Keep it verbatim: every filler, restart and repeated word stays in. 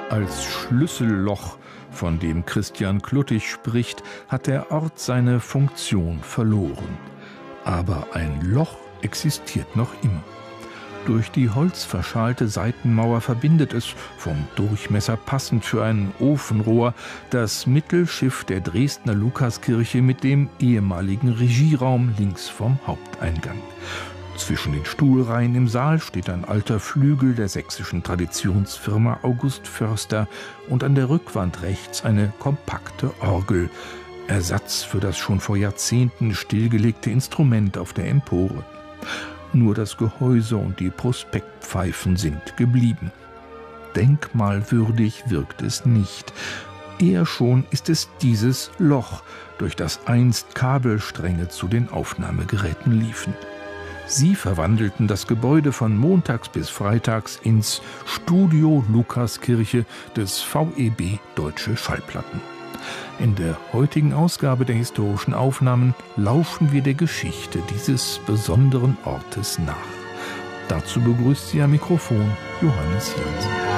Als Schlüsselloch, von dem Christian Kluttig spricht, hat der Ort seine Funktion verloren. Aber ein Loch existiert noch immer. Durch die holzverschalte Seitenmauer verbindet es, vom Durchmesser passend für ein Ofenrohr, das Mittelschiff der Dresdner Lukaskirche mit dem ehemaligen Regieraum links vom Haupteingang. Zwischen den Stuhlreihen im Saal steht ein alter Flügel der sächsischen Traditionsfirma August Förster und an der Rückwand rechts eine kompakte Orgel, Ersatz für das schon vor Jahrzehnten stillgelegte Instrument auf der Empore. Nur das Gehäuse und die Prospektpfeifen sind geblieben. Denkmalwürdig wirkt es nicht. Eher schon ist es dieses Loch, durch das einst Kabelstränge zu den Aufnahmegeräten liefen. Sie verwandelten das Gebäude von montags bis freitags ins Studio Lukaskirche des V E B Deutsche Schallplatten. In der heutigen Ausgabe der historischen Aufnahmen lauschen wir der Geschichte dieses besonderen Ortes nach. Dazu begrüßt Sie am Mikrofon Johannes Jansen.